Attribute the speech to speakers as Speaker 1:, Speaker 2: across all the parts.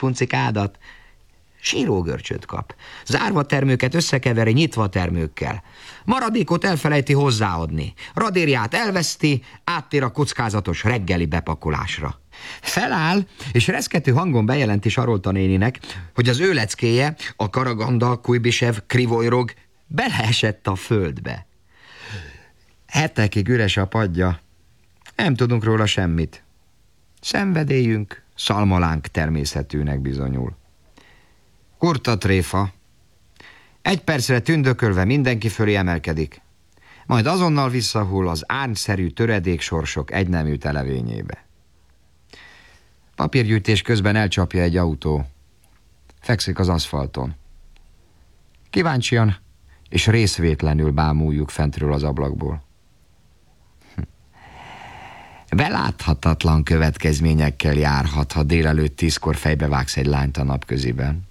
Speaker 1: puncikádat. Sírógörcsöt kap. Zárva termőket összekeveri nyitva termőkkel. Maradékot elfelejti hozzáadni. Radírját elveszti, áttér a kockázatos reggeli bepakolásra. Feláll, és reszkető hangon bejelenti Sarolta néninek, hogy az ő leckéje, a Karaganda, Kujbisev, Krivojrog beleesett a földbe. Hetekig üres a padja. Nem tudunk róla semmit. Szenvedélyünk szalmalánk természetűnek bizonyul. Kurta tréfa. Egy percre tündökölve mindenki fölé emelkedik, majd azonnal visszahull az árnyszerű töredéksorsok egynemű televényébe. Papírgyűjtés közben elcsapja egy autó. Fekszik az aszfalton. Kíváncsian és részvétlenül bámuljuk fentről az ablakból. Beláthatatlan következményekkel járhat, ha délelőtt 10-kor fejbevágsz egy lányt a napköziben.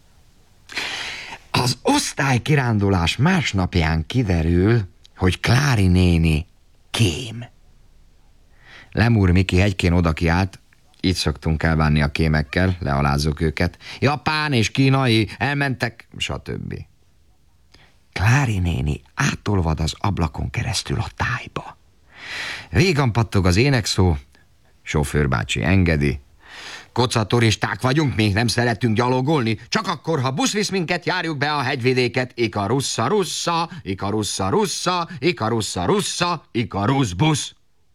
Speaker 1: Az osztálykirándulás másnapján kiderül, hogy Klári néni kém. Lemúr Miki hegykén odakiált, így szoktunk elbánni a kémekkel, lealázzuk őket. Japán és kínai elmentek, stb. Klári néni átolvad az ablakon keresztül a tájba. Vígan pattog az énekszó, sofőrbácsi engedi. Kocaturisták vagyunk, mi nem szeretünk gyalogolni, csak akkor, ha busz visz minket, járjuk be a hegyvidéket. Ikarussa, russa, Ikarussa, russa, Ikarussa, russa, Ikarusz busz.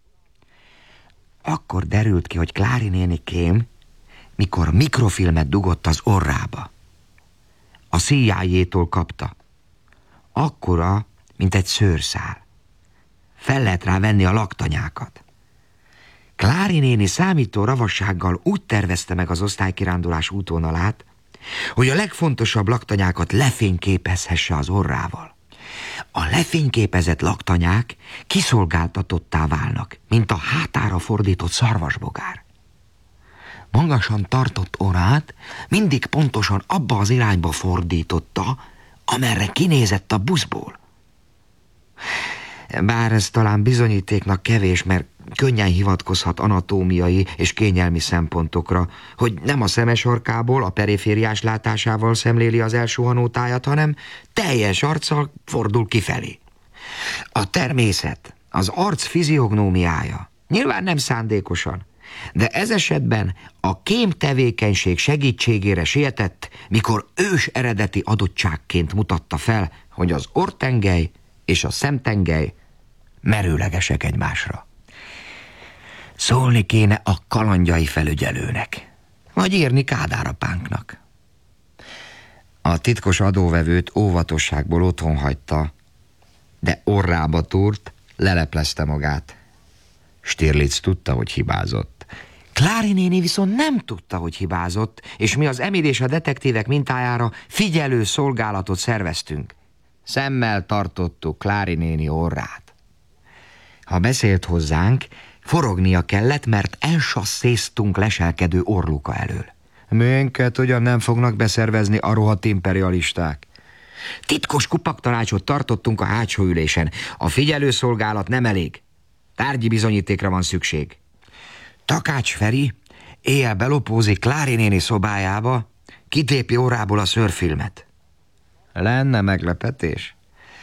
Speaker 1: Akkor derült ki, hogy Klári néni kém, mikor mikrofilmet dugott az orrába. A CIA-tól kapta. Akkora, mint egy szőrszál. Fel lehet rá venni a laktanyákat. Klári néni számító ravassággal úgy tervezte meg az osztálykirándulás útvonalát, hogy a legfontosabb laktanyákat lefényképezhesse az orrával. A lefényképezett laktanyák kiszolgáltatottá válnak, mint a hátára fordított szarvasbogár. Magasan tartott orrát mindig pontosan abba az irányba fordította, amerre kinézett a buszból. Bár ez talán bizonyítéknak kevés, mert könnyen hivatkozhat anatómiai és kényelmi szempontokra, hogy nem a szemesarkából, a perifériás látásával szemléli az elsuhanótájat, hanem teljes arccal fordul kifelé. A természet, az arc fiziognómiája, nyilván nem szándékosan, de ez esetben a kém tevékenység segítségére sietett, mikor ős eredeti adottságként mutatta fel, hogy az orrtengely és a szemtengely merőlegesek egymásra. Szólni kéne a kalandjai felügyelőnek, vagy írni Kádár apánknak. A titkos adóvevőt óvatosságból otthon hagyta, de orrába túrt, leleplezte magát. Stirlitz tudta, hogy hibázott. Klári néni viszont nem tudta, hogy hibázott, és mi az Emil és a detektívek mintájára figyelő szolgálatot szerveztünk. Szemmel tartottuk Klári néni orrát. Ha beszélt hozzánk, forognia kellett, mert elsasszéztunk leselkedő orluka elől. Minket ugyan nem fognak beszervezni a rohadt imperialisták. Titkos kupaktanácsot tartottunk a hátsó ülésen. A figyelőszolgálat nem elég. Tárgyi bizonyítékra van szükség. Takács Feri éjjel belopózik Klári néni szobájába, kitépi órából a szőrfilmet. Lenne meglepetés?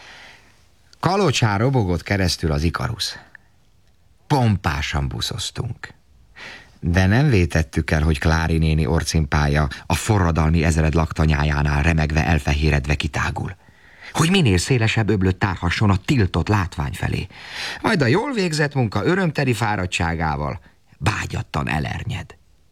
Speaker 1: Kalocsán robogott keresztül az Ikarusz. Pompásan buszoztunk. De nem vétettük el, hogy Klári néni orcimpája a forradalmi ezred laktanyájánál remegve elfehéredve kitágul. Hogy minél szélesebb öblöt tárhasson a tiltott látvány felé. Majd a jól végzett munka örömteli fáradtságával bágyattan elernyed.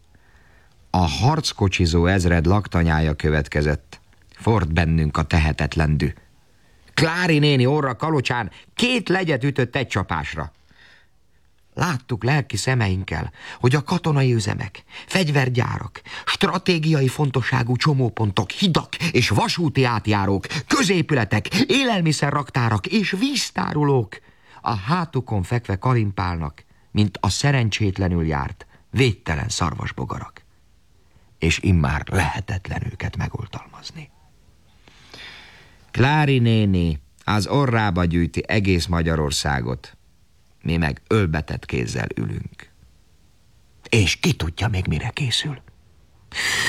Speaker 1: A harckocsizó ezred laktanyája következett. Ford bennünk a tehetetlen dű. Klári néni orra Kalocsán 2 legyet ütött egy csapásra. Láttuk lelki szemeinkkel, hogy a katonai üzemek, fegyvergyárak, stratégiai fontosságú csomópontok, hidak és vasúti átjárók, középületek, élelmiszerraktárak és víztárolók a hátukon fekve kalimpálnak, mint a szerencsétlenül járt, védtelen szarvasbogarak. És immár lehetetlen őket megoltalmazni. Klári néni az orrába gyűjti egész Magyarországot, mi meg ölbetett kézzel ülünk. És ki tudja még mire készül.